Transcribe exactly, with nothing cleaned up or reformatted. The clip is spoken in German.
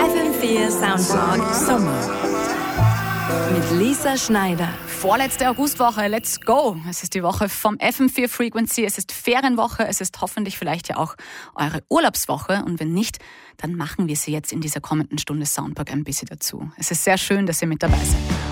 F M vier Soundcloud Sommer. Mit Lisa Schneider. Vorletzte Augustwoche, let's go. Es ist die Woche vom F M vier Frequency, es ist Ferienwoche, es ist hoffentlich vielleicht ja auch eure Urlaubswoche und wenn nicht, dann machen wir sie jetzt in dieser kommenden Stunde Soundpark ein bisschen dazu. Es ist sehr schön, dass ihr mit dabei seid.